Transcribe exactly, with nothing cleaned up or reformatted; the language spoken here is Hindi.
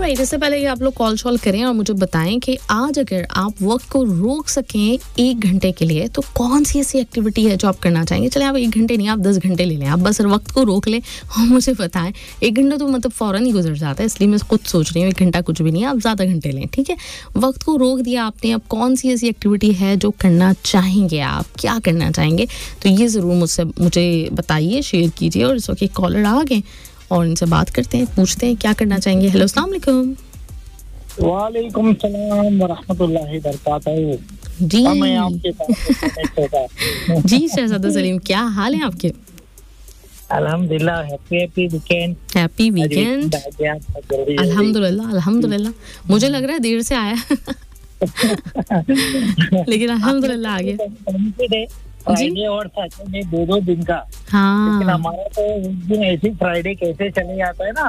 राइट, इससे पहले कि आप लोग कॉल शॉल करें और मुझे बताएं कि आज अगर आप वक्त को रोक सकें एक घंटे के लिए तो कौन सी ऐसी एक्टिविटी है जो आप करना चाहेंगे? चले आप एक घंटे नहीं, आप दस घंटे ले लें, आप बस वक्त को रोक लें और मुझे बताएं। एक घंटा तो मतलब फ़ौरन ही गुजर जाता है, इसलिए मैं खुद सोच रही हूँ एक घंटा कुछ भी नहीं है, आप ज़्यादा घंटे लें, ठीक है? वक्त को रोक दिया आपने, अब कौन सी ऐसी एक्टिविटी है जो करना चाहेंगे आप, क्या करना चाहेंगे? तो ये ज़रूर मुझसे मुझे बताइए, शेयर कीजिए। और इस वक्त एक कॉलर आ गए और इनसे बात करते हैं, पूछते हैं क्या करना चाहेंगे। हेलो, अस्सलाम वालेकुम। वालेकुम सलाम व रहमतुल्लाहि बरकातहू। जी मैं आपके पास जी शहजादा सलीम, क्या हाल है आपके? अल्हम्दुलिल्लाह, happy happy weekend. Happy weekend. अल्हम्दुलिल्लाह अल्हम्दुलिल्लाह, मुझे लग रहा है देर से आया लेकिन अल्हम्दुलिल्लाह आ गया। फ्राइडे और सैटरडे दो दो दिन का, हाँ, लेकिन हमारा तो एक दिन ऐसी फ्राइडे कैसे चले जाता है ना।